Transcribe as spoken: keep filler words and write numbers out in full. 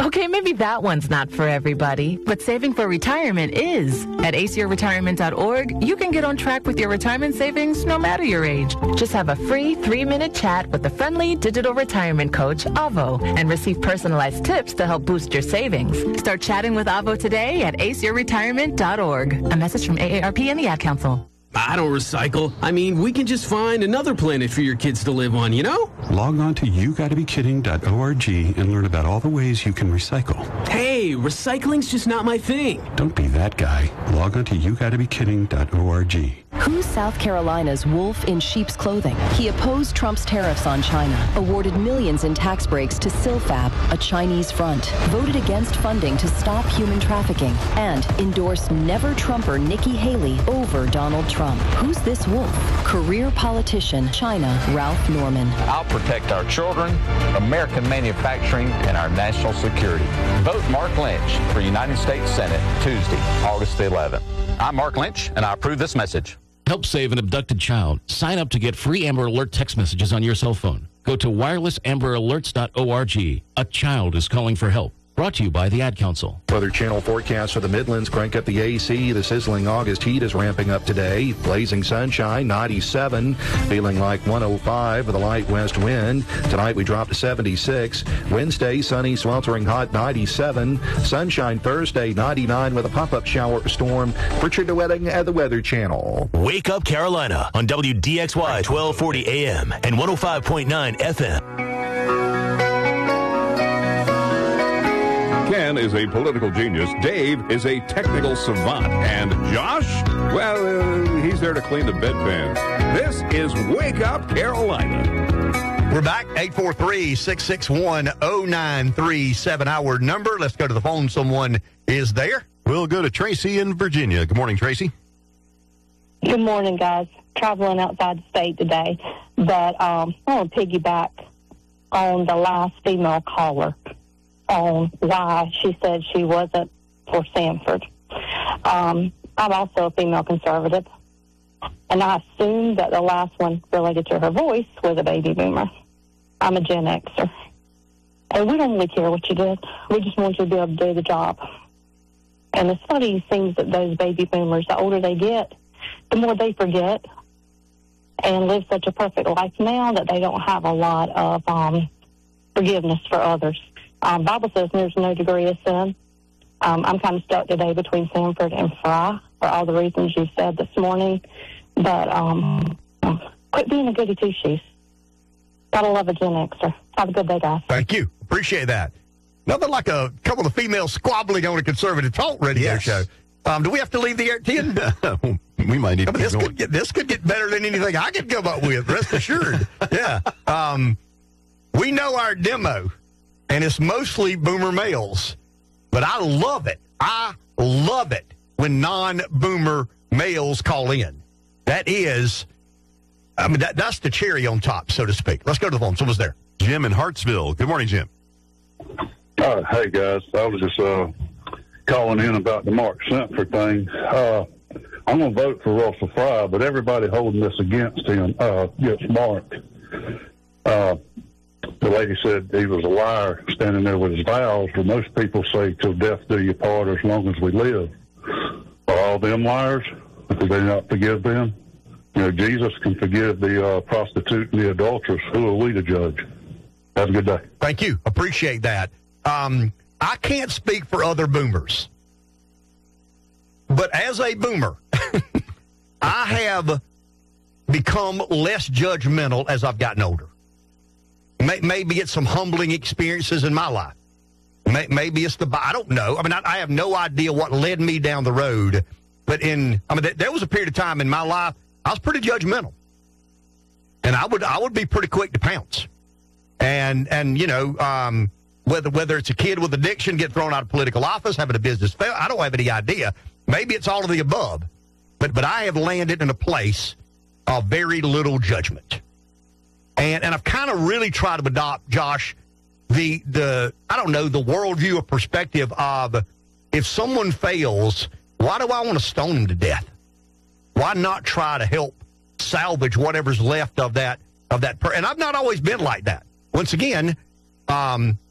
Okay, maybe that one's not for everybody, but saving for retirement is. At ace your retirement dot org, you can get on track with your retirement savings no matter your age. Just have a free three-minute chat with the friendly digital retirement coach, Avo, and receive personalized tips to help boost your savings. Start chatting with Avo today at ace your retirement dot org. A message from A A R P and the Ad Council. I don't recycle. I mean, we can just find another planet for your kids to live on, you know? Log on to you gotta be kidding dot org and learn about all the ways you can recycle. Hey, recycling's just not my thing. Don't be that guy. Log on to you gotta be kidding dot org. Who's South Carolina's wolf in sheep's clothing? He opposed Trump's tariffs on China, awarded millions in tax breaks to Silfab, a Chinese front, voted against funding to stop human trafficking, and endorsed never-Trumper Nikki Haley over Donald Trump. Who's this wolf? Career politician, China, Ralph Norman. I'll protect our children, American manufacturing, and our national security. Vote Mark Lynch for United States Senate Tuesday, August the eleventh. I'm Mark Lynch, and I approve this message. Help save an abducted child. Sign up to get free Amber Alert text messages on your cell phone. Go to wireless amber alerts dot org. A child is calling for help. Brought to you by the Ad Council. Weather Channel forecast for the Midlands. Crank up the A C. The sizzling August heat is ramping up today. Blazing sunshine, ninety-seven. Feeling like one oh five with a light west wind. Tonight we drop to seventy-six. Wednesday, sunny, sweltering hot, ninety-seven. Sunshine Thursday, ninety-nine with a pop-up shower storm. Richard DeWetting at the Weather Channel. Wake Up Carolina on W D X Y twelve forty A M and one oh five point nine F M. Ken is a political genius. Dave is a technical savant. And Josh, well, uh, he's there to clean the bedpan. This is Wake Up Carolina. We're back. eight four three, six six one, oh nine three seven, our number. Let's go to the phone. Someone is there. We'll go to Tracy in Virginia. Good morning, Tracy. Good morning, guys. Traveling outside the state today. But um, I want to piggyback on the last female caller on why she said she wasn't for Sanford. Um, I'm also a female conservative, and I assumed that the last one related to her voice was a baby boomer. I'm a Gen Xer, and we don't really care what you did. We just want you to be able to do the job. And it's funny, it seems that those baby boomers, the older they get, the more they forget and live such a perfect life now that they don't have a lot of um, forgiveness for others. Um, Bible says there's no degree of sin. Um, I'm kind of stuck today between Sanford and Fry for all the reasons you said this morning. But um, quit being a goody two-shoes. Gotta love a Gen Xer. Have a good day, guys. Thank you. Appreciate that. Nothing like a couple of females squabbling on a conservative talk radio Yes. show. Um, do we have to leave the air, Tim? We might need to keep this going. could get this could get better than anything I could come up with. Rest assured. Yeah. Um, we know our demo. And it's mostly boomer males. But I love it. I love it when non-boomer males call in. That is, I mean, that, that's the cherry on top, so to speak. Let's go to the phone. Someone's there. Jim in Hartsville. Good morning, Jim. Uh, hey, guys. I was just uh, calling in about the Mark Sanford thing. Uh, I'm going to vote for Russell Fry, but everybody holding this against him, uh, against Mark. Uh, The lady said he was a liar standing there with his vows, but most people say till death do you part as long as we live. Are all them liars? Do they not forgive them? You know, Jesus can forgive the uh, prostitute and the adulteress. Who are we to judge? Have a good day. Thank you. Appreciate that. Um, I can't speak for other boomers. But as a boomer, I have become less judgmental as I've gotten older. Maybe it's some humbling experiences in my life. Maybe it's the, I don't know. I mean, I have no idea what led me down the road. But in, I mean, there was a period of time in my life, I was pretty judgmental. And I would, I would be pretty quick to pounce. And, and you know, um, whether, whether it's a kid with addiction, get thrown out of political office, having a business fail, I don't have any idea. Maybe it's all of the above. But, but I have landed in a place of very little judgment. And and I've kind of really tried to adopt, Josh, the, the I don't know, the worldview or perspective of if someone fails, why do I want to stone them to death? Why not try to help salvage whatever's left of that, of that per- and I've not always been like that. Once again, um,